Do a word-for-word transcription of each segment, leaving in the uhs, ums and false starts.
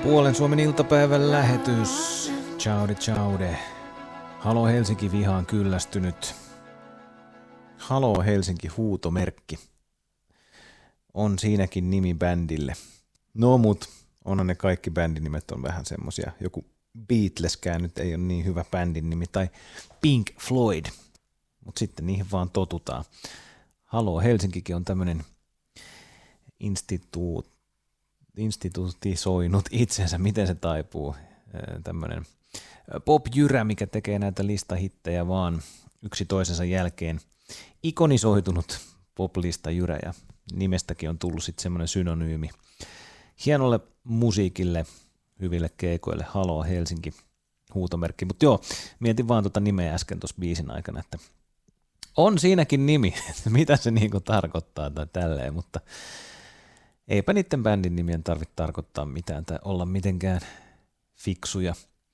Puolen Suomen iltapäivän lähetys. Chaude, chaude. Halo Helsinki vihaan kyllästynyt. Halo Helsinki huutomerkki. On siinäkin nimi bändille. No mut, onhan ne kaikki bändin nimet on vähän semmosia. Joku Beatleskään nyt ei ole niin hyvä bändin nimi. Tai Pink Floyd. Mut sitten niihin vaan totutaan. Halo Helsinkikin on tämmönen instituut. instituutisoinut itsensä, miten se taipuu, tämmöinen pop-jyrä, mikä tekee näitä listahittejä vaan yksi toisensa jälkeen. Ikonisoitunut pop-listajyrä ja nimestäkin on tullut sitten semmoinen synonyymi hienolle musiikille, hyville keikoille, Halo Helsinki, huutomerkki. Mutta joo, mietin vaan tuota nimeä äsken tuossa biisin aikana, että on siinäkin nimi, mitä se niinku tarkoittaa tai tälleen, mutta eipä niiden bändin nimien tarvitse tarkoittaa mitään tai olla mitenkään fiksuja.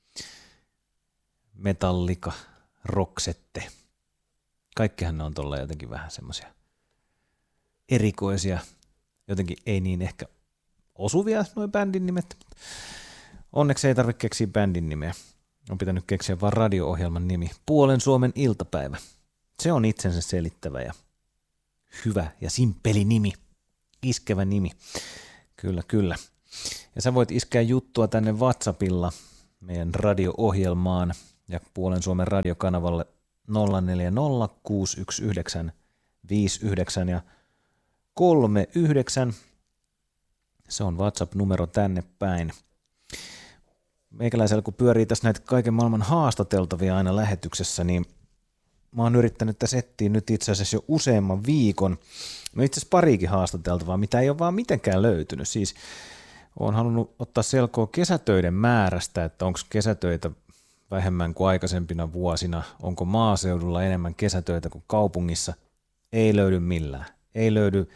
Metallica, Roxette. Kaikkihan ne on tolleen jotenkin vähän semmoisia erikoisia, jotenkin ei niin ehkä osuvia nuo bändin nimet. Onneksi ei tarvitse keksiä bändin nimeä. On pitänyt keksiä vaan radio-ohjelman nimi. Puolen Suomen iltapäivä. Se on itsensä selittävä ja hyvä ja simppeli nimi. Iskevä nimi. Kyllä, kyllä. Ja sä voit iskeä juttua tänne WhatsAppilla meidän radio-ohjelmaan ja Puolen Suomen radiokanavalle nolla neljä nolla kuusi yksi yhdeksän viisi yhdeksän ja kolme yhdeksän. Se on WhatsApp-numero tänne päin. Meikäläisellä kun pyörii tässä näitä kaiken maailman haastateltavia aina lähetyksessä, niin mä oon yrittänyt tässä etsiä nyt itse asiassa jo useamman viikon. No itse asiassa pariikin haastateltavaa, mitä ei ole vaan mitenkään löytynyt. Siis oon halunnut ottaa selkoa kesätöiden määrästä, että onko kesätöitä vähemmän kuin aikaisempina vuosina, onko maaseudulla enemmän kesätöitä kuin kaupungissa. Ei löydy millään. Ei löydy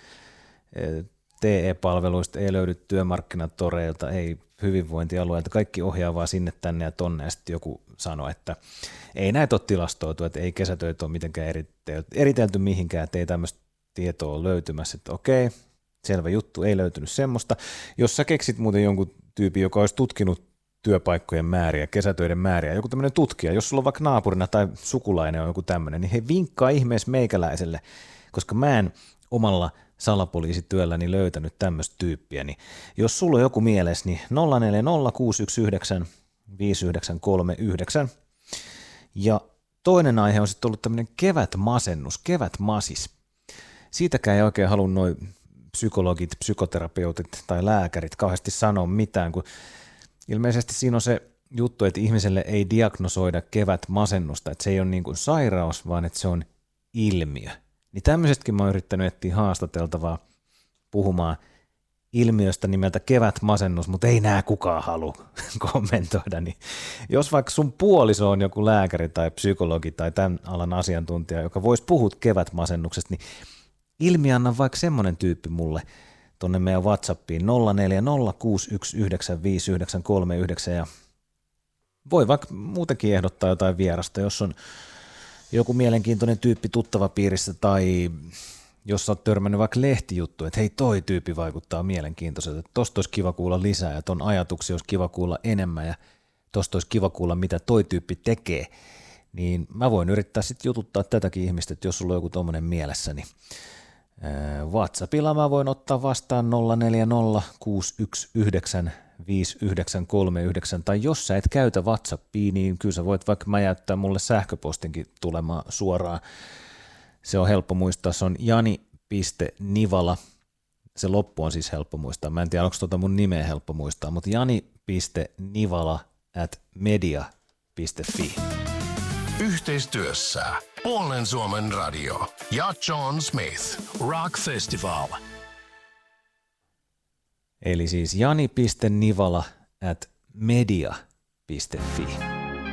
T E-palveluista, ei löydy työmarkkinatoreilta, ei hyvinvointialueilta. Kaikki ohjaa vaan sinne tänne ja tonne ja sitten joku sanoi, että ei näitä ole tilastoitu, että ei kesätöitä ole mitenkään eritelty, eritelty mihinkään, että ei tämmöistä tietoa ole löytymässä, että okei, selvä juttu, ei löytynyt semmoista. Jos sä keksit muuten jonkun tyypin, joka olisi tutkinut työpaikkojen määriä, kesätöiden määriä, joku tämmöinen tutkija, jos sulla on vaikka naapurina tai sukulainen on joku tämmöinen, niin he vinkkaa ihmeessä meikäläiselle, koska mä en omalla salapoliisityölläni löytänyt tämmöistä tyyppiä, niin jos sulla on joku mielessä, niin nolla neljä nolla kuusi yksi yhdeksän viisi yhdeksän kolme yhdeksän. Ja toinen aihe on sitten ollut tämmöinen kevätmasennus, kevätmasis. Siitäkään ei oikein halua noi psykologit, psykoterapeutit tai lääkärit kauheasti sanoa mitään, kun ilmeisesti siinä on se juttu, että ihmiselle ei diagnosoida kevätmasennusta, että se ei ole niin kuin sairaus, vaan että se on ilmiö. Niin tämmöisetkin mä oon yrittänyt etsiä haastateltavaa puhumaan ilmiöstä nimeltä kevätmasennus, mutta ei nää kukaan halua kommentoida. Niin jos vaikka sun puoliso on joku lääkäri tai psykologi tai tämän alan asiantuntija, joka voisi puhua kevätmasennuksesta, niin ilmi anna vaikka semmoinen tyyppi mulle tonne meidän WhatsAppiin nolla neljä nolla kuusi yksi yhdeksän viisi yhdeksän kolme yhdeksän ja voi vaikka muutenkin ehdottaa jotain vierasta, jos on joku mielenkiintoinen tyyppi tuttava piirissä tai jos sä oot törmännyt vaikka lehtijuttu, että hei toi tyyppi vaikuttaa mielenkiintoiselta, että tosta olisi kiva kuulla lisää ja ton ajatuksia olisi kiva kuulla enemmän ja tosta olisi kiva kuulla mitä toi tyyppi tekee, niin mä voin yrittää sitten jututtaa tätäkin ihmistä, että jos sulla on joku tommonen mielessä, niin WhatsAppilla mä voin ottaa vastaan nolla neljä nolla kuusi yksi yhdeksän viisi yhdeksän kolme yhdeksän tai jos sä et käytä WhatsAppia, niin kyllä sä voit vaikka mä jättää mulle sähköpostinkin tulemaan suoraan. Se on helppo muistaa, se on jani piste nivala, se loppu on siis helppo muistaa, mä en tiedä onko tuota mun nimeä helppo muistaa, mutta jani piste nivala at media piste fi. Yhteistyössä Puolen Suomen radio ja John Smith Rock Festival. Eli siis jani piste nivala at media piste fi.